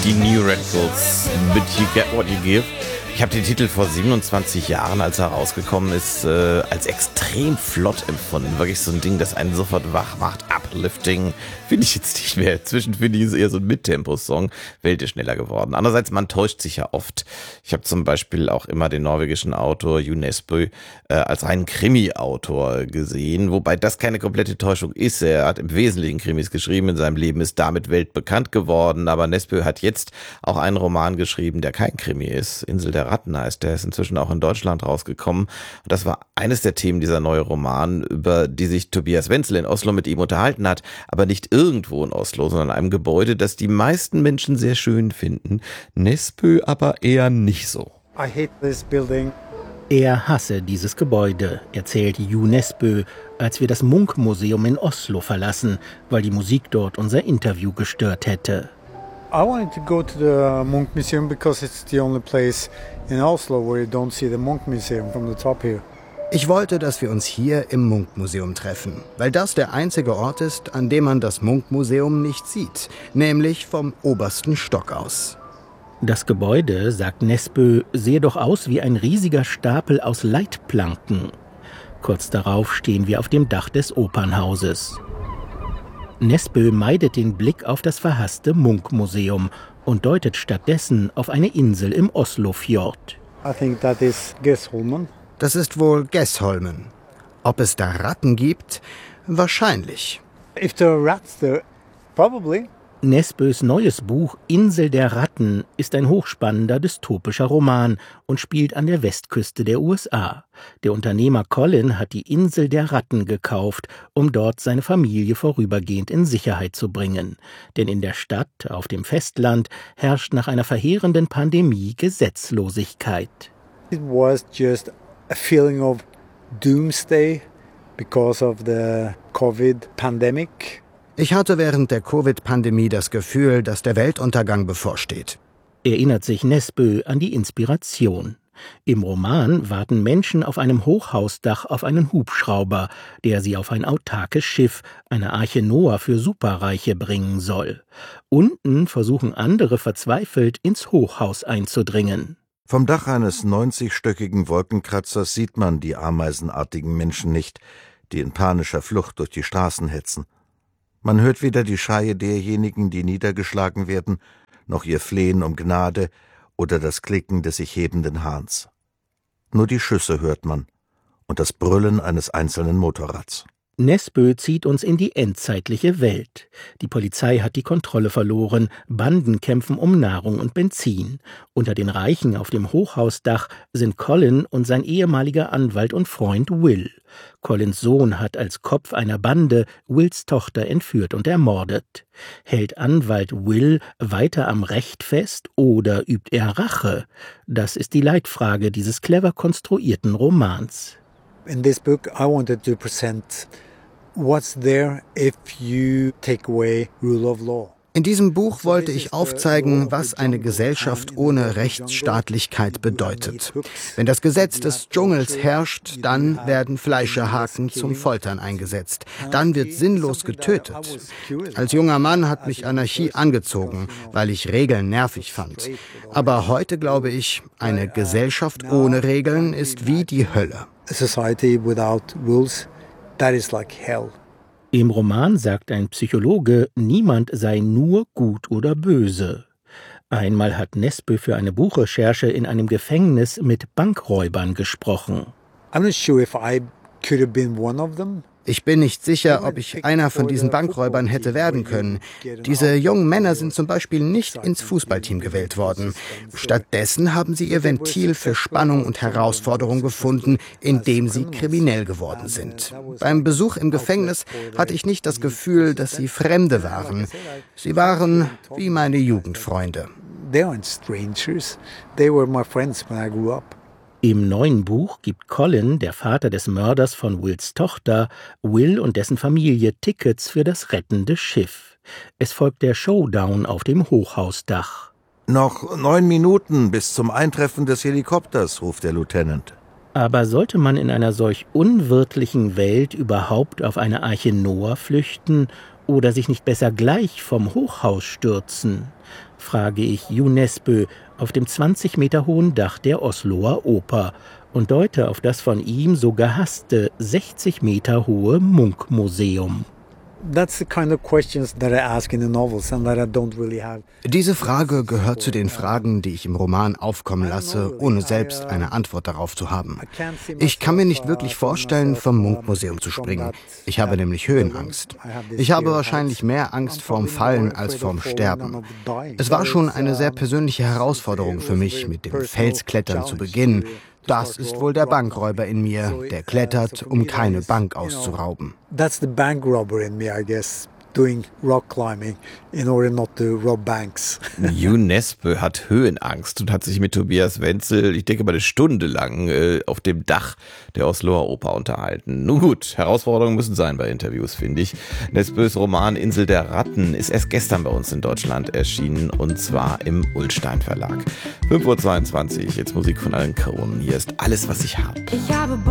Die New Radicals, But You Get What You Give. Ich habe den Titel vor 27 Jahren, als er rausgekommen ist, als extrem flott empfunden. Wirklich so ein Ding, das einen sofort wach macht. Uplifting finde ich jetzt nicht mehr. Inzwischen finde ich es eher so ein Mittempo-Song. Welt ist schneller geworden. Andererseits, man täuscht sich ja oft. Ich habe zum Beispiel auch immer den norwegischen Autor Jo Nesbø als reinen Krimi-Autor gesehen. Wobei das keine komplette Täuschung ist. Er hat im Wesentlichen Krimis geschrieben. In seinem Leben ist damit weltbekannt geworden. Aber Nesbø hat jetzt auch einen Roman geschrieben, der kein Krimi ist. Insel der Ratten heißt, der ist inzwischen auch in Deutschland rausgekommen. Und das war eines der Themen dieser neue Roman, über die sich Tobias Wenzel in Oslo mit ihm unterhalten hat, aber nicht irgendwo in Oslo, sondern in einem Gebäude, das die meisten Menschen sehr schön finden. Nesbø aber eher nicht so. I hate this building. Er hasse dieses Gebäude, erzählt Jo Nesbø, als wir das Munch-Museum in Oslo verlassen, weil die Musik dort unser Interview gestört hätte. I wanted to go to the Munch Museum because it's the only place in Oslo where you don't see the Munch Museum from the top here. Ich wollte, dass wir uns hier im Munch-Museum treffen, weil das der einzige Ort ist, an dem man das Munch-Museum nicht sieht, nämlich vom obersten Stock aus. Das Gebäude, sagt Nesbø, sehe doch aus wie ein riesiger Stapel aus Leitplanken. Kurz darauf stehen wir auf dem Dach des Opernhauses. Nesbø meidet den Blick auf das verhasste Munch-Museum und deutet stattdessen auf eine Insel im Oslofjord. I think that is Gessholmen. Das ist wohl Gessholmen. Ob es da Ratten gibt? Wahrscheinlich. If there are rats there, probably. Nesbøs neues Buch Insel der Ratten ist ein hochspannender dystopischer Roman und spielt an der Westküste der USA. Der Unternehmer Colin hat die Insel der Ratten gekauft, um dort seine Familie vorübergehend in Sicherheit zu bringen. Denn in der Stadt, auf dem Festland, herrscht nach einer verheerenden Pandemie Gesetzlosigkeit. It was just a feeling of doomsday because of the COVID pandemic. Ich hatte während der Covid-Pandemie das Gefühl, dass der Weltuntergang bevorsteht. Erinnert sich Nesbø an die Inspiration. Im Roman warten Menschen auf einem Hochhausdach auf einen Hubschrauber, der sie auf ein autarkes Schiff, eine Arche Noah für Superreiche, bringen soll. Unten versuchen andere verzweifelt, ins Hochhaus einzudringen. Vom Dach eines 90-stöckigen Wolkenkratzers sieht man die ameisenartigen Menschen nicht, die in panischer Flucht durch die Straßen hetzen. Man hört weder die Schreie derjenigen, die niedergeschlagen werden, noch ihr Flehen um Gnade oder das Klicken des sich hebenden Hahns. Nur die Schüsse hört man und das Brüllen eines einzelnen Motorrads. Nesbø zieht uns in die endzeitliche Welt. Die Polizei hat die Kontrolle verloren, Banden kämpfen um Nahrung und Benzin. Unter den Reichen auf dem Hochhausdach sind Colin und sein ehemaliger Anwalt und Freund Will. Collins Sohn hat als Kopf einer Bande Wills Tochter entführt und ermordet. Hält Anwalt Will weiter am Recht fest oder übt er Rache? Das ist die Leitfrage dieses clever konstruierten Romans. In this book, I wanted to present what's there if you take away rule of law. In diesem Buch wollte ich aufzeigen, was eine Gesellschaft ohne Rechtsstaatlichkeit bedeutet. Wenn das Gesetz des Dschungels herrscht, dann werden Fleischerhaken zum Foltern eingesetzt. Dann wird sinnlos getötet. Als junger Mann hat mich Anarchie angezogen, weil ich Regeln nervig fand. Aber heute glaube ich, eine Gesellschaft ohne Regeln ist wie die Hölle. A society without rules, that is like hell. Im Roman sagt ein Psychologe, niemand sei nur gut oder böse. Einmal hat Nesbø für eine Buchrecherche in einem Gefängnis mit Bankräubern gesprochen. I'm not sure if I could have been one of them. Ich bin nicht sicher, ob ich einer von diesen Bankräubern hätte werden können. Diese jungen Männer sind zum Beispiel nicht ins Fußballteam gewählt worden. Stattdessen haben sie ihr Ventil für Spannung und Herausforderung gefunden, indem sie kriminell geworden sind. Beim Besuch im Gefängnis hatte ich nicht das Gefühl, dass sie Fremde waren. Sie waren wie meine Jugendfreunde. They aren't strangers. They were my friends when I grew up. Im neuen Buch gibt Colin, der Vater des Mörders von Wills Tochter, Will und dessen Familie Tickets für das rettende Schiff. Es folgt der Showdown auf dem Hochhausdach. »Noch 9 Minuten bis zum Eintreffen des Helikopters«, ruft der Lieutenant. Aber sollte man in einer solch unwirtlichen Welt überhaupt auf eine Arche Noah flüchten Oder sich nicht besser gleich vom Hochhaus stürzen? Frage ich Nesbø auf dem 20 Meter hohen Dach der Osloer Oper und deute auf das von ihm so gehasste 60 Meter hohe Munch-Museum. Diese Frage gehört zu den Fragen, die ich im Roman aufkommen lasse, ohne selbst eine Antwort darauf zu haben. Ich kann mir nicht wirklich vorstellen, vom Munch-Museum zu springen. Ich habe nämlich Höhenangst. Ich habe wahrscheinlich mehr Angst vorm Fallen als vorm Sterben. Es war schon eine sehr persönliche Herausforderung für mich, mit dem Felsklettern zu beginnen. Das ist wohl der Bankräuber in mir, der klettert, um keine Bank auszurauben. That's the bank robber in me, I guess. Doing rock climbing in order not to rob banks. Nesbø hat Höhenangst und hat sich mit Tobias Wenzel, ich denke mal eine Stunde lang, auf dem Dach der Osloer Oper unterhalten. Nun gut, Herausforderungen müssen sein bei Interviews, finde ich. Nesbøs Roman Insel der Ratten ist erst gestern bei uns in Deutschland erschienen und zwar im Ullstein Verlag. 5:22 Uhr, jetzt Musik von Allen Kronen. Hier ist Alles, was ich hab. Ich habe